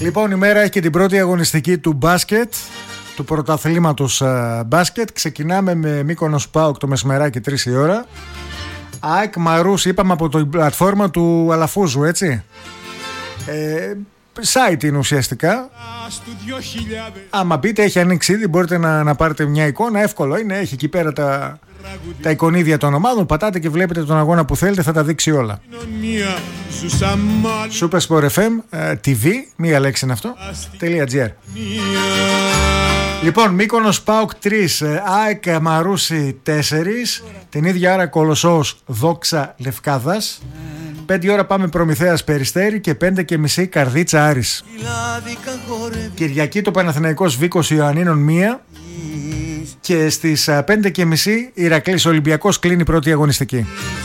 Λοιπόν, η μέρα έχει και την πρώτη αγωνιστική του μπάσκετ, του πρωταθλήματος μπάσκετ. Ξεκινάμε με Μύκονος ΠΑΟΚ το μεσημεράκι 3 η ώρα. ΑΕΚ Μαρούς, είπαμε, από την πλατφόρμα του Αλαφούζου, έτσι. Site είναι ουσιαστικά. Άμα μπείτε, έχει ανοίξει ήδη, μπορείτε να πάρετε μια εικόνα. Εύκολο είναι, έχει εκεί πέρα τα εικονίδια των ομάδων. Πατάτε και βλέπετε τον αγώνα που θέλετε, θα τα δείξει όλα. Supersport FM TV, μία λέξη είναι αυτό, .gr. Λοιπόν, Μύκονος ΠΑΟΚ 3, ΑΕΚ Μαρούσι 4, την ίδια ώρα Κολοσσός Δόξα Λευκάδας. 5 ώρα πάμε Προμηθέας Περιστέρι και 5:30 Καρδίτσα Άρης. Κυριακή το Παναθηναϊκός Βίκος Ιωαννίνων 1 και στις 5:30 Ηρακλής Ολυμπιακός κλείνει πρώτη αγωνιστική.